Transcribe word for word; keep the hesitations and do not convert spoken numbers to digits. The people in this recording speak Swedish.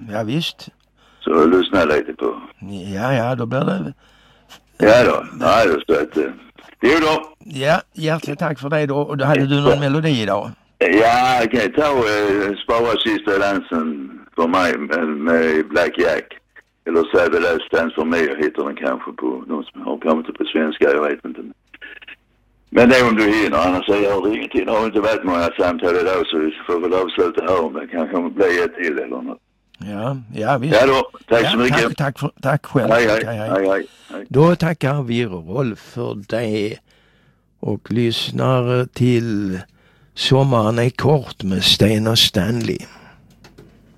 ja visst. Så lyssnar jag lite på. Ja, ja, då blir det... Ja då, nej då så att... Jo då. Ja, hjärtligt tack för det då. Och då hade du någon melodi idag? Ja, jag kan ta och uh, spara sista dansen för mig med, med Black Jack. Eller Säveläs dans för mig heter den kanske på... De som har kommit på svenska, jag vet inte. Men det är om du hinner, annars är jag ingenting. Det har inte varit många samtal idag så vi får väl avsluta här om det kanske blir ett till eller något. Ja, ja visst. Ja då, tack ja, så mycket. Tack, tack, för, tack själv. Hej hej. Hej, hej. hej, hej, hej. Då tackar vi Rolf för det och lyssnar till Sommaren är kort med Sten och Stanley.